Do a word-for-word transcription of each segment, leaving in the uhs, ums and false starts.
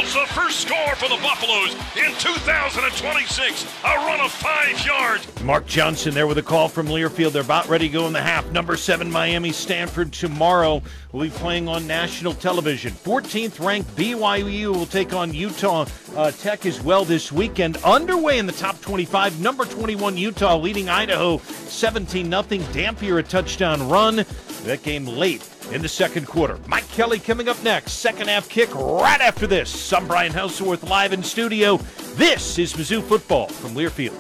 It's the first score for the Buffaloes in two thousand twenty-six. A run of five yards. Mark Johnson there with a call from Learfield. They're about ready to go in the half. Number seven, Miami Stanford tomorrow will be playing on national television. fourteenth ranked B Y U will take on Utah uh, Tech as well this weekend. Underway in the top twenty-five, number twenty-one Utah leading Idaho seventeen nothing. Dampier a touchdown run. That game late in the second quarter. Mike Kelly coming up next. Second half kick right after this. I'm Brian Houseworth live in studio. This is Mizzou football from Learfield.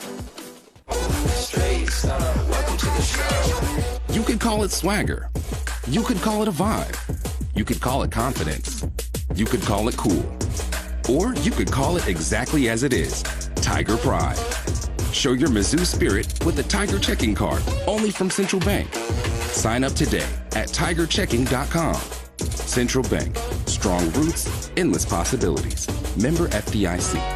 You could call it swagger. You could call it a vibe. You could call it confidence. You could call it cool. Or you could call it exactly as it is, Tiger Pride. Show your Mizzou spirit with the Tiger Checking Card, only from Central Bank. Sign up today at tiger checking dot com. Central Bank. Strong roots, endless possibilities. Member F D I C.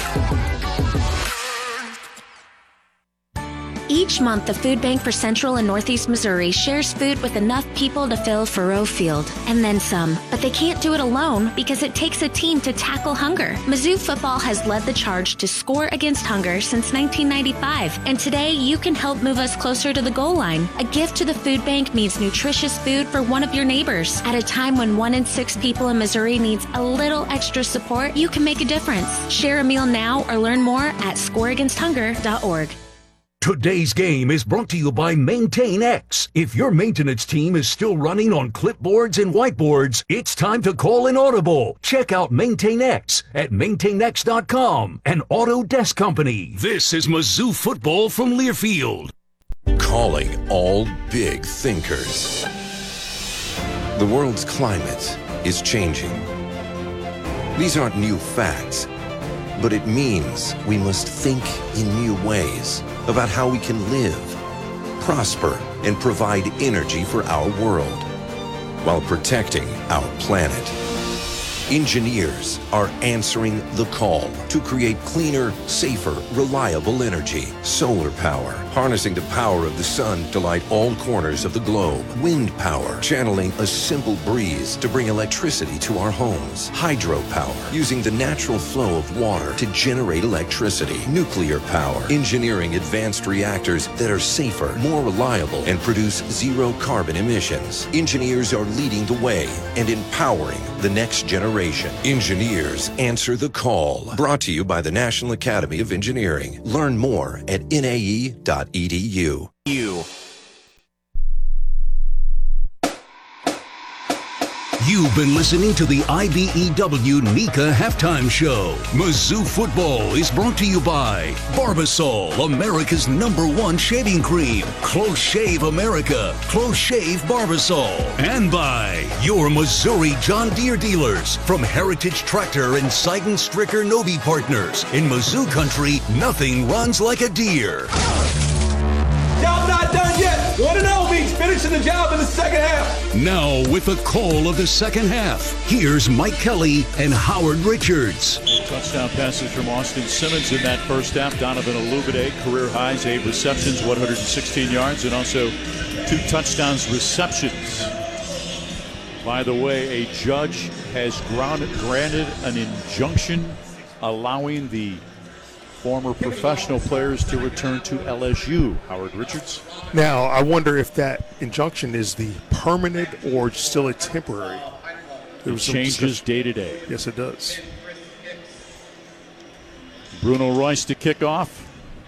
Each month, the Food Bank for Central and Northeast Missouri shares food with enough people to fill Faroe Field, and then some. But they can't do it alone because it takes a team to tackle hunger. Mizzou football has led the charge to score against hunger since nineteen ninety-five, and today you can help move us closer to the goal line. A gift to the Food Bank means nutritious food for one of your neighbors. At a time when one in six people in Missouri needs a little extra support, you can make a difference. Share a meal now or learn more at score against hunger dot org. Today's game is brought to you by MaintainX. If your maintenance team is still running on clipboards and whiteboards, it's time to call an audible. Check out MaintainX at maintain x dot com, an Autodesk company. This is Mizzou football from Learfield. Calling all big thinkers. The world's climate is changing. These aren't new facts, but it means we must think in new ways about how we can live, prosper, and provide energy for our world while protecting our planet. Engineers are answering the call to create cleaner, safer, reliable energy. Solar power, harnessing the power of the sun to light all corners of the globe. Wind power, channeling a simple breeze to bring electricity to our homes. Hydropower, using the natural flow of water to generate electricity. Nuclear power, engineering advanced reactors that are safer, more reliable, and produce zero carbon emissions. Engineers are leading the way and empowering the next generation. Engineers answer the call. Brought to you by the National Academy of Engineering. Learn more at N A E dot E D U. You. You've been listening to the I B E W NECA Halftime Show. Mizzou football is brought to you by Barbasol, America's number one shaving cream. Close Shave America, Close Shave Barbasol. And by your Missouri John Deere dealers. From Heritage Tractor and Sidon Stricker Novi Partners. In Mizzou country, nothing runs like a deer. Y'all not done yet. one and oh means finishing the job in the second half. Now, with the call of the second half, here's Mike Kelly and Howard Richards. Touchdown passes from Austin Simmons in that first half. Donovan Olubide, career highs, eight receptions, one hundred sixteen yards, and also two touchdowns receptions. By the way, a judge has grounded, granted an injunction allowing the former professional players to return to L S U. Howard Richards. Now, I wonder if that injunction is the permanent or still a temporary. It changes day to day. Yes, it does. Bruno Royce to kick off.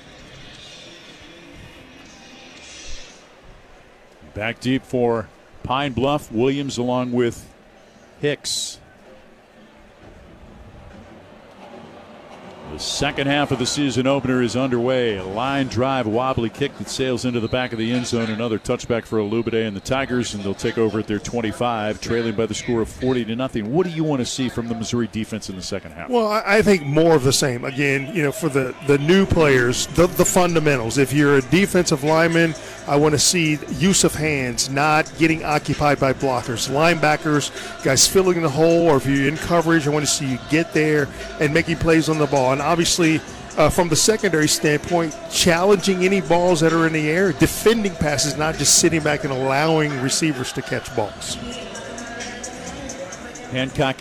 Back deep for Pine Bluff. Williams along with Hicks. The second half of the season opener is underway. A line drive, wobbly kick that sails into the back of the end zone. Another touchback for Olubide and the Tigers, and they'll take over at their twenty-five, trailing by the score of forty to nothing. What do you want to see from the Missouri defense in the second half? Well, I think more of the same. Again, you know, for the, the new players, the, the fundamentals. If you're a defensive lineman, I want to see use of hands, not getting occupied by blockers. Linebackers, guys filling the hole, or if you're in coverage, I want to see you get there and making plays on the ball. And obviously, uh, from the secondary standpoint, challenging any balls that are in the air, defending passes, not just sitting back and allowing receivers to catch balls. Hancock